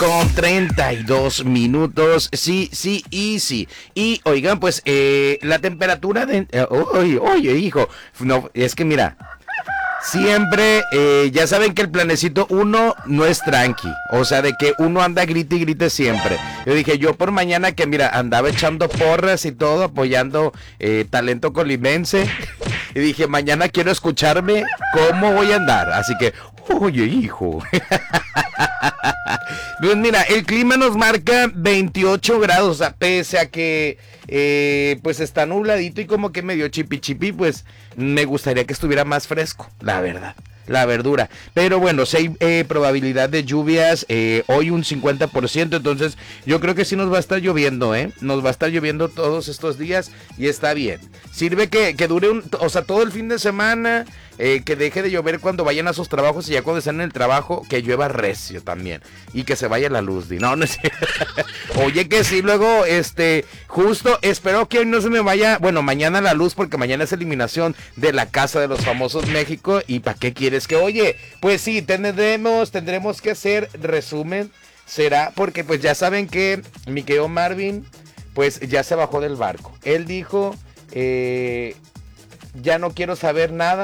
9:32. Sí, sí, easy. Y oigan, pues la temperatura de... oye, hijo. No, es que mira, siempre, ya saben que el planecito uno no es tranqui, o sea, de que uno anda grite y grite siempre. Yo dije, yo por mañana que mira, andaba echando porras y todo, apoyando talento colimense, y dije, mañana quiero escucharme cómo voy a andar, así que, oye, hijo. Pues mira, el clima nos marca 28 grados, o sea, pese a que pues está nubladito y como que medio chipi chipi, pues me gustaría que estuviera más fresco, la verdad. La verdura, pero bueno, si hay probabilidad de lluvias, hoy un 50%, entonces yo creo que sí nos va a estar lloviendo, nos va a estar lloviendo todos estos días y está bien. Sirve que dure o sea, todo el fin de semana, que deje de llover cuando vayan a sus trabajos y ya cuando estén en el trabajo, que llueva recio también y que se vaya la luz, no, no es Oye, que sí, luego, justo, espero que hoy no se me vaya, bueno, mañana la luz, porque mañana es eliminación de la Casa de los Famosos México, y ¿para qué quieres que, oye? Pues sí, tendremos que hacer resumen, será, porque pues ya saben que mi querido Marvin, pues ya se bajó del barco, él dijo, ya no quiero saber nada